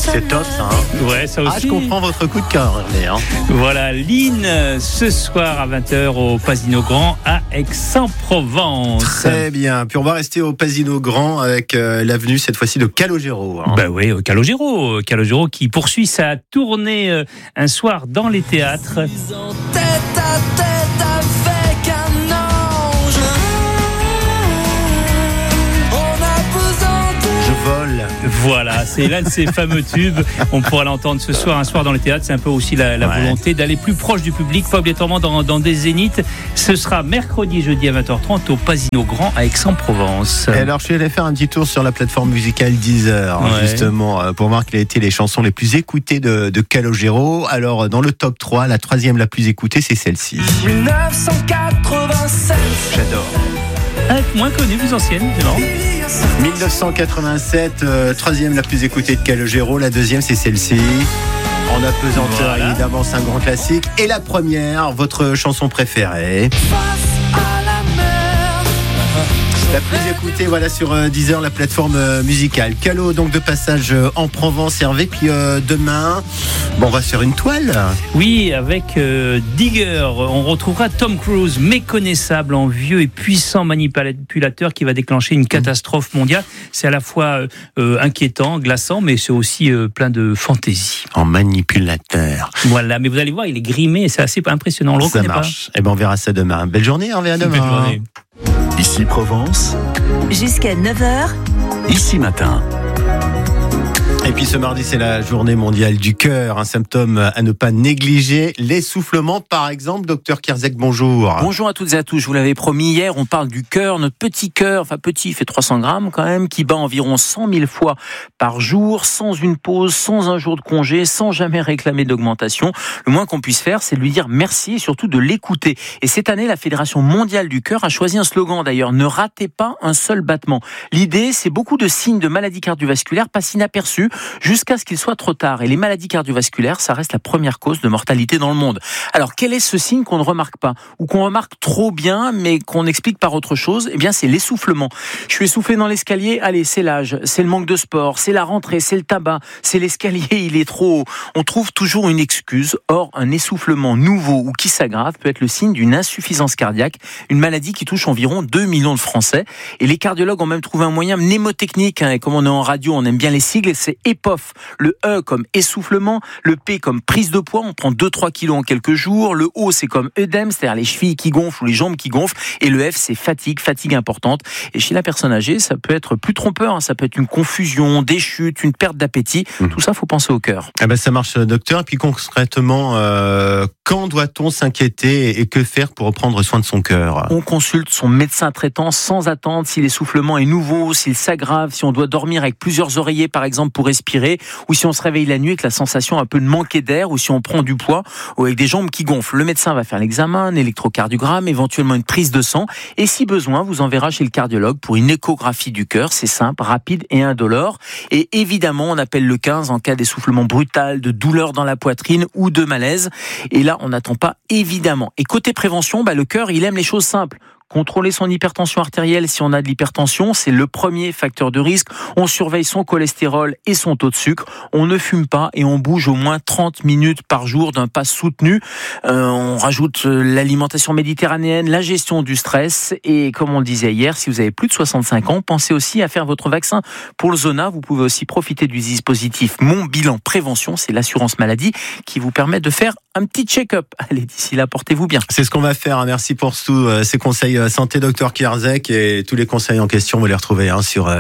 C'est top ça, hein. Ouais, ça aussi. Ah, je comprends votre coup de cœur, Hervé, hein. Voilà, Lynn, ce soir à 20h au Pasino Grand à Aix-en-Provence. Très bien. Puis on va rester au Pasino Grand avec l'avenue cette fois-ci de Calogero, hein. Ben oui, Calogero qui poursuit sa tournée un soir dans les théâtres. Voilà, c'est l'un de ces fameux tubes. On pourra l'entendre ce soir, un soir dans les théâtres. C'est un peu aussi la volonté d'aller plus proche du public, pas obligatoirement dans des zéniths. Ce sera mercredi, jeudi à 20h30 au Pasino Grand à Aix-en-Provence. Et alors, je suis allé faire un petit tour sur la plateforme musicale Deezer, justement, pour voir quelles étaient les chansons les plus écoutées de Calogero. Alors, dans le top 3, la troisième la plus écoutée, c'est celle-ci. 1987. J'adore. Moins connue, plus ancienne, c'est marrant. 1987, troisième la plus écoutée de Calogero. La deuxième, c'est celle-ci. En apesanteur, évidemment, c'est un grand classique. Et la première, votre chanson préférée. La plus écoutée, voilà, sur Deezer, la plateforme musicale. Calo, donc de passage en Provence, Hervé. Puis demain, on va se faire une toile. Oui, avec Digger, on retrouvera Tom Cruise, méconnaissable en vieux et puissant manipulateur qui va déclencher une catastrophe mondiale. C'est à la fois inquiétant, glaçant, mais c'est aussi plein de fantaisie. En manipulateur. Voilà, mais vous allez voir, il est grimé et c'est assez impressionnant. On le reconnaît pas. Eh ben, on verra ça demain. Belle journée, Hervé, à demain. Belle journée. Ici Provence, jusqu'à 9h. Ici Matin. Et puis ce mardi, c'est la journée mondiale du cœur, un symptôme à ne pas négliger, l'essoufflement par exemple. Docteur Kierzek, bonjour. Bonjour à toutes et à tous, je vous l'avais promis hier, on parle du cœur, notre petit cœur, enfin petit, il fait 300 grammes quand même, qui bat environ 100 000 fois par jour, sans une pause, sans un jour de congé, sans jamais réclamer d'augmentation. Le moins qu'on puisse faire, c'est de lui dire merci et surtout de l'écouter. Et cette année, la Fédération mondiale du cœur a choisi un slogan d'ailleurs, ne ratez pas un seul battement. L'idée, c'est beaucoup de signes de maladies cardiovasculaires passent inaperçus, jusqu'à ce qu'il soit trop tard. Et les maladies cardiovasculaires, ça reste la première cause de mortalité dans le monde. Alors, quel est ce signe qu'on ne remarque pas, ou qu'on remarque trop bien, mais qu'on explique par autre chose? Eh bien, c'est l'essoufflement. Je suis essoufflé dans l'escalier, allez, c'est l'âge, c'est le manque de sport, c'est la rentrée, c'est le tabac, c'est l'escalier, il est trop haut. On trouve toujours une excuse. Or, un essoufflement nouveau ou qui s'aggrave peut être le signe d'une insuffisance cardiaque, une maladie qui touche environ 2 millions de Français. Et les cardiologues ont même trouvé un moyen mnémotechnique, et comme on est en radio, on aime bien les sigles, c'est EPOF. Le E comme essoufflement, le P comme prise de poids, on prend 2-3 kilos en quelques jours, le O c'est comme œdème, c'est-à-dire les chevilles qui gonflent ou les jambes qui gonflent, et le F c'est fatigue importante. Et chez la personne âgée, ça peut être plus trompeur, hein. Ça peut être une confusion, des chutes, une perte d'appétit, tout ça faut penser au cœur. Eh ben, ça marche, docteur. Et puis concrètement, quand doit-on s'inquiéter et que faire pour reprendre soin de son cœur? On consulte son médecin traitant sans attendre si l'essoufflement est nouveau, s'il s'aggrave, si on doit dormir avec plusieurs oreillers par exemple pour respirer, ou si on se réveille la nuit avec la sensation un peu de manquer d'air, ou si on prend du poids, ou avec des jambes qui gonflent. Le médecin va faire l'examen, un électrocardiogramme, éventuellement une prise de sang, et si besoin, vous enverra chez le cardiologue pour une échographie du cœur. C'est simple, rapide et indolore. Et évidemment, on appelle le 15 en cas d'essoufflement brutal, de douleur dans la poitrine ou de malaise. Et là, on n'attend pas, évidemment. Et côté prévention, le cœur, il aime les choses simples. Contrôler son hypertension artérielle si on a de l'hypertension, c'est le premier facteur de risque. On surveille son cholestérol et son taux de sucre. On ne fume pas et on bouge au moins 30 minutes par jour d'un pas soutenu. On rajoute l'alimentation méditerranéenne, la gestion du stress. Et comme on le disait hier, si vous avez plus de 65 ans, pensez aussi à faire votre vaccin pour le zona. Vous pouvez aussi profiter du dispositif Mon Bilan Prévention. C'est l'assurance maladie qui vous permet de faire un petit check-up. Allez, d'ici là, portez-vous bien. C'est ce qu'on va faire. Merci pour tous ces conseils santé, docteur Kierzek, et tous les conseils en question, vous les retrouvez sur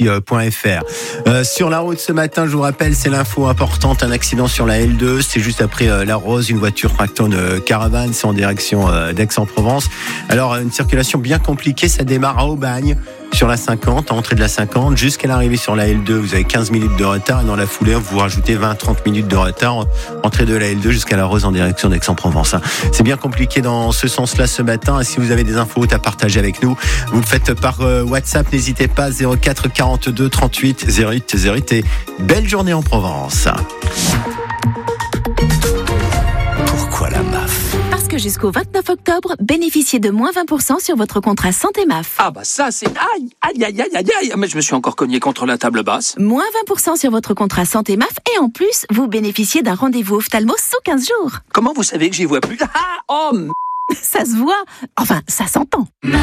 ici.fr. Sur la route ce matin, je vous rappelle, c'est l'info importante, un accident sur la L2, c'est juste après La Rose, une voiture tractant une caravane, c'est en direction d'Aix-en-Provence. Alors, une circulation bien compliquée, ça démarre à Aubagne, sur la 50, à entrée de la 50, jusqu'à l'arrivée sur la L2, vous avez 15 minutes de retard, et dans la foulée, vous rajoutez 20-30 minutes de retard, entrée de la L2 jusqu'à La Rose en direction d'Aix-en-Provence. C'est bien compliqué dans ce sens-là ce matin, et si vous avez des infos à partager avec nous, vous le faites par WhatsApp, n'hésitez pas, 04 42 38 08 08, et belle journée en Provence. Pourquoi la MAF? Parce que que jusqu'au 29 octobre, bénéficiez de moins 20% sur votre contrat santé MAF. Ah bah ça c'est... Aïe. Mais je me suis encore cogné contre la table basse. Moins 20% sur votre contrat santé MAF et en plus, vous bénéficiez d'un rendez-vous ophtalmo sous 15 jours. Comment vous savez que j'y vois plus? Ça se voit. Enfin, ça s'entend. MAF.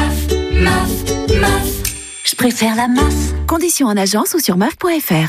Je préfère la MAF. Conditions en agence ou sur MAF.fr.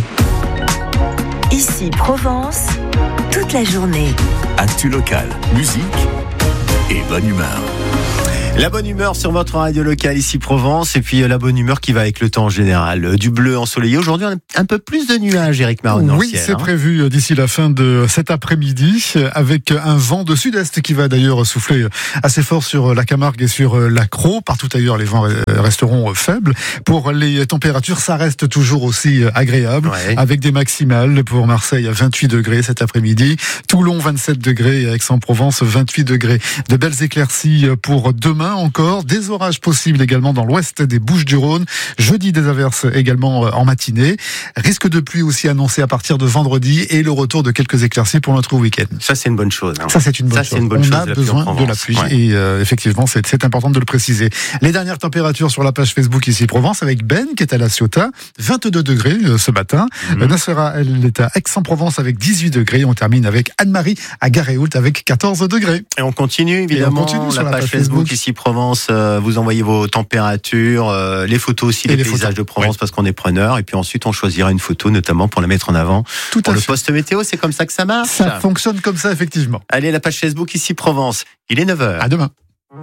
Ici Provence, toute la journée. Actu locale, musique et bonne humeur. La bonne humeur sur votre radio locale ici Provence et puis la bonne humeur qui va avec le temps en général. Du bleu ensoleillé. Aujourd'hui, on a un peu plus de nuages, Eric Marron. Oui, c'est prévu d'ici la fin de cet après-midi avec un vent de sud-est qui va d'ailleurs souffler assez fort sur la Camargue et sur l'Accro. Partout ailleurs, les vents resteront faibles. Pour les températures, ça reste toujours aussi agréable avec des maximales pour Marseille à 28 degrés cet après-midi. Toulon 27 degrés et Aix-en-Provence 28 degrés. De belles éclaircies pour demain. Encore des orages possibles également dans l'ouest des Bouches-du-Rhône. Jeudi, des averses également en matinée. Risque de pluie aussi annoncé à partir de vendredi et le retour de quelques éclaircies pour notre week-end. Ça, c'est une bonne chose. Ça, c'est une bonne chose. On a besoin de la pluie et effectivement, c'est important de le préciser. Les dernières températures sur la page Facebook ici Provence avec Ben qui est à La Ciotat, 22 degrés ce matin. Nassera, elle est à Aix-en-Provence avec 18 degrés. On termine avec Anne-Marie à Garéoult avec 14 degrés. Et on continue évidemment sur la page Facebook ici Provence, vous envoyez vos températures, les photos aussi, les paysages de Provence parce qu'on est preneur. Et puis ensuite, on choisira une photo notamment pour la mettre en avant. Pour le post météo, c'est comme ça que ça marche. Ça fonctionne comme ça, effectivement. Allez, la page Facebook ici Provence. Il est 9h. À demain.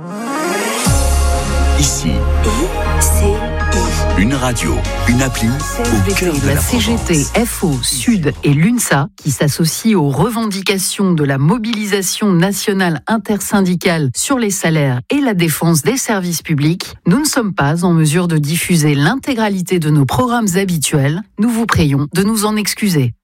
Ici, une radio, une appli au cœur de la CGT, FO, Sud et l'UNSA, qui s'associent aux revendications de la mobilisation nationale intersyndicale sur les salaires et la défense des services publics, nous ne sommes pas en mesure de diffuser l'intégralité de nos programmes habituels. Nous vous prions de nous en excuser.